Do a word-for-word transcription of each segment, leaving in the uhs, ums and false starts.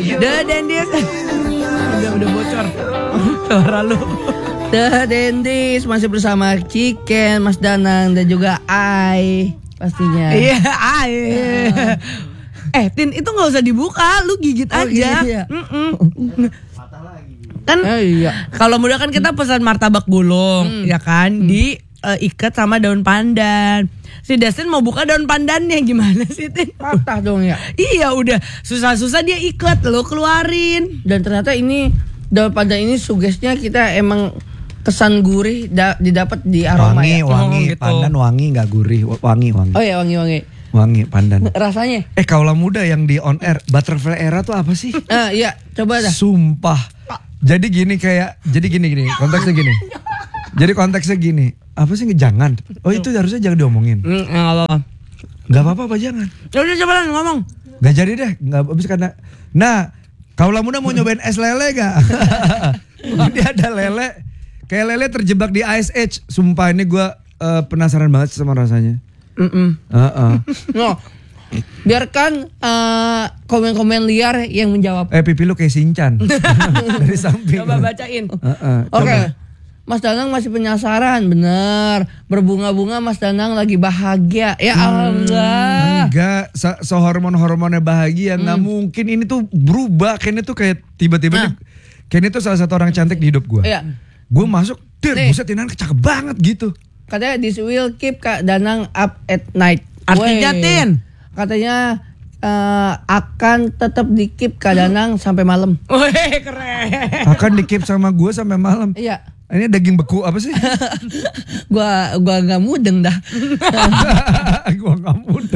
The Dendis. Udah udah bocor suara lu. The Dendis masih bersama Ciken, Mas Danang dan juga Ai pastinya. Iya, Ai. Eh, Tin, itu nggak usah dibuka, lu gigit Oh, aja. iya. Kan Eh, iya. kalau muda kan kita pesan martabak gulung, Hmm. ya kan, Hmm. diikat sama daun pandan. Si Destin mau buka daun pandannya gimana sih, Tin? Patah dong ya. Iya, udah susah-susah dia ikat, lo keluarin. Dan ternyata ini daun pandan ini sugesnya kita emang kesan gurih da- didapat di aroma Wangi, ya. wangi, Oh, gitu. pandan wangi nggak gurih, wangi, wangi, Oh ya wangi-wangi. wangi pandan. Rasanya? Eh kaulah muda yang di on air, Butterfly Era tuh apa sih? Ah iya, coba dah. Sumpah. Jadi gini kayak, jadi gini gini, konteksnya gini. Jadi konteksnya gini, apa sih jangan? Oh itu harusnya jangan diomongin. Hmm, nggak apa-apa. Gak apa-apa apa jangan. Ya udah coba lah ngomong. Gak jadi deh, gak habis karena. Nah, kaulah muda mau nyobain es lele gak? Dia ada lele, kayak lele terjebak di Ice Age. Sumpah ini gue uh, penasaran banget sama rasanya. Mm-mm. Uh-uh. No. Biarkan eh, komen-komen liar yang menjawab. Eh pipi lu kayak Shinchan dari samping. Coba bacain. Uh-uh. Oke. Coba. Mas Danang masih penasaran, bener. Berbunga-bunga Mas Danang lagi bahagia. Ya alhamdulillah. Enggak, se- sehormon-hormonnya bahagia nggak mungkin ini tuh berubah. Kayaknya tuh kayak tiba-tiba Nah. nih, kayaknya tuh salah satu orang cantik di hidup gue. Iya. Gue masuk, dir, Nih. buset ini cakep banget gitu. Katanya this will keep Kak Danang up at night. Artinya, Wey. Tin? Katanya eh, akan tetap di keep Kak Danang sampai malam. Wih, keren. Akan di keep sama gue sampai malam. Iya. Ini daging beku apa sih? Gua gua nggak mudeng dah. Gue nggak mudah.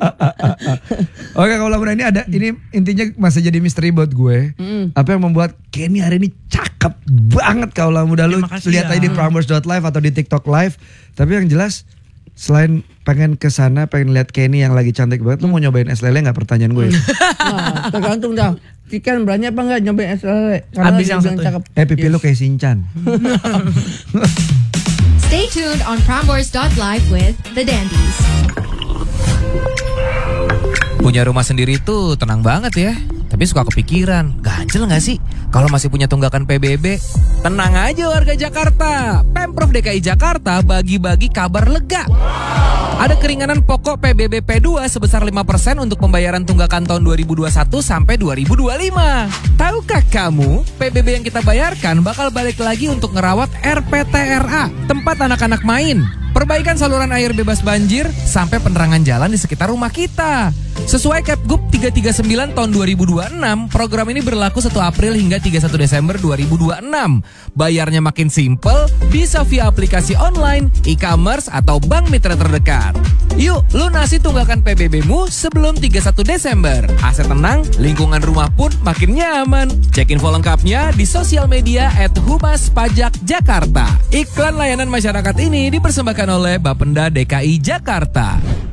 Oke, kalau lagu ini ada, ini intinya masih jadi misteri buat gue. Mm. Apa yang membuat Kenny hari ini cakep banget kalau muda lu Terima kasih lihat ya. aja di prambors dot live atau di TikTok live. Tapi yang jelas selain pengen ke sana, pengen lihat Kenny yang lagi cantik banget, lu mau nyobain es lele nggak pertanyaan gue? Nah, tergantung dah. Ciken berani apa enggak nyobain es lele? Karena Habis dia yang bilang satu. cakep. Eh pipi lu kayak Shinchan. Stay tuned on prambors dot live with the Dandies. Punya rumah sendiri tuh tenang banget ya. Tapi suka kepikiran, ganjel gak sih kalau masih punya tunggakan P B B? Tenang aja warga Jakarta, Pemprov D K I Jakarta bagi-bagi kabar lega. Ada keringanan pokok P B B P dua sebesar lima persen untuk pembayaran tunggakan tahun dua ribu dua puluh satu sampai dua ribu dua puluh lima. Tahukah kamu, P B B yang kita bayarkan bakal balik lagi untuk ngerawat R P T R A, tempat anak-anak main. Perbaikan saluran air bebas banjir sampai penerangan jalan di sekitar rumah kita. Sesuai Kepgub tiga tiga sembilan tahun dua ribu dua puluh enam, program ini berlaku satu April hingga tiga puluh satu Desember dua ribu dua puluh enam. Bayarnya makin simple, bisa via aplikasi online, e-commerce, atau bank mitra terdekat. Yuk, lunasi tunggakan P B B-mu sebelum tiga puluh satu Desember. Aset tenang, lingkungan rumah pun makin nyaman. Cek info lengkapnya di sosial media at Humas Pajak Jakarta. Iklan layanan masyarakat ini dipersembahkan oleh Bapenda D K I Jakarta.